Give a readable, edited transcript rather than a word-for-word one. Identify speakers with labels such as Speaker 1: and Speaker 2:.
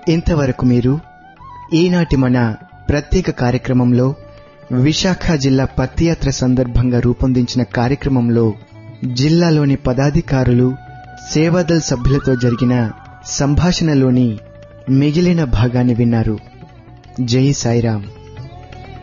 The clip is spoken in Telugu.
Speaker 1: ఇంతవరకు మీరు ఈనాటి మన ప్రత్యేక కార్యక్రమంలో విశాఖ జిల్లా పత్తియాత్ర సందర్భంగా రూపొందించిన కార్యక్రమంలో జిల్లాలోని పదాధికారులు, సేవాదళ్ సభ్యులతో జరిగిన సంభాషణలోని మిగిలిన భాగాన్ని విన్నారు. జై సాయిరాం.